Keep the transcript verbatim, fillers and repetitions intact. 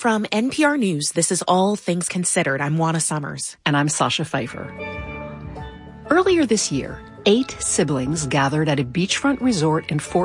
From N P R News, this is All Things Considered. I'm Juana Summers. And I'm Sasha Pfeiffer. Earlier this year, eight siblings gathered at a beachfront resort in Fort